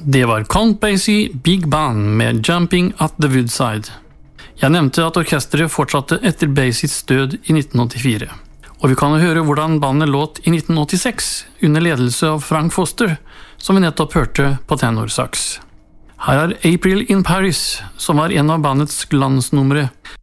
Det var Count Basie Big Band med Jumping at the Woodside. Jeg nevnte at orkestret fortsatte etter Basies død i 1984. Og vi kan høre hvordan bandet låt i 1986 under ledelse av Frank Foster, som vi nettopp hørte på tenorsaks. Her er April in Paris, som var en av bandets glansnumre,